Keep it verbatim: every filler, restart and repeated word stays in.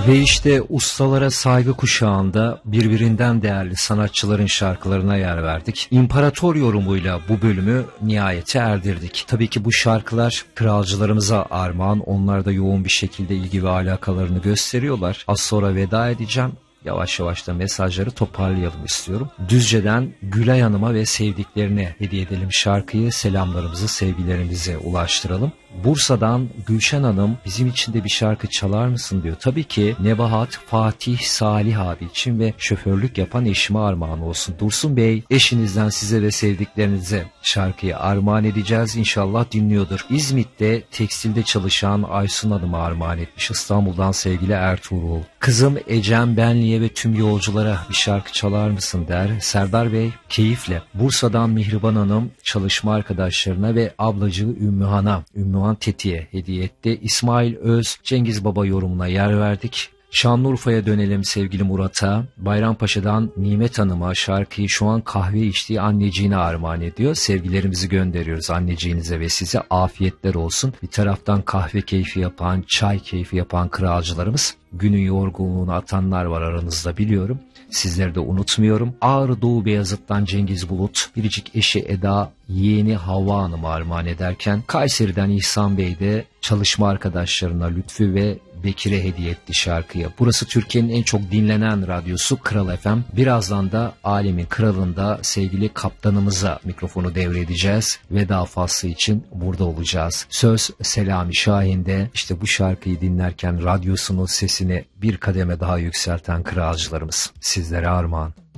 Ve işte ustalara saygı kuşağında birbirinden değerli sanatçıların şarkılarına yer verdik. İmparator yorumuyla bu bölümü nihayete erdirdik. Tabii ki bu şarkılar kralcılarımıza armağan. Onlar da yoğun bir şekilde ilgi ve alakalarını gösteriyorlar. Az sonra veda edeceğim. Yavaş yavaş da mesajları toparlayalım istiyorum. Düzce'den Gülay Hanım'a ve sevdiklerine hediye edelim şarkıyı. Selamlarımızı, sevgilerimizi ulaştıralım. Bursa'dan Gülşen Hanım bizim için de bir şarkı çalar mısın diyor. Tabii ki Nebahat, Fatih, Salih abi için ve şoförlük yapan eşime armağan olsun. Dursun Bey, eşinizden size ve sevdiklerinize şarkıyı armağan edeceğiz. İnşallah dinliyordur. İzmit'te tekstilde çalışan Aysun Hanım'a armağan etmiş. İstanbul'dan sevgili Ertuğrul. Kızım Ecem Benli'ye ve tüm yolculara bir şarkı çalar mısın der. Serdar Bey keyifle. Bursa'dan Mihriban Hanım çalışma arkadaşlarına ve ablacığı Ümmühan'a, Ümmühan Teti'ye hediye etti. İsmail Öz, Cengiz Baba yorumuna yer verdik. Şanlıurfa'ya dönelim sevgili Murat'a. Bayrampaşa'dan Nimet Hanım'a şarkıyı şu an kahve içtiği anneciğine armağan ediyor. Sevgilerimizi gönderiyoruz anneciğinize ve size afiyetler olsun. Bir taraftan kahve keyfi yapan, çay keyfi yapan kralcılarımız, günün yorgunluğunu atanlar var aranızda biliyorum. Sizleri de unutmuyorum. Ağrı Doğu Beyazıt'tan Cengiz Bulut, biricik eşi Eda, yeğeni Havva Hanım'a armağan ederken Kayseri'den İhsan Bey de çalışma arkadaşlarına Lütfü ve Bekir'e hediye etti şarkıyı. Burası Türkiye'nin en çok dinlenen radyosu Kral F M. Birazdan da Alemin Kralında sevgili kaptanımıza mikrofonu devredeceğiz. Veda faslı için burada olacağız. Söz Selami Şahin'de. İşte bu şarkıyı dinlerken radyosunun sesini bir kademe daha yükselten kralcılarımız. Sizlere armağan.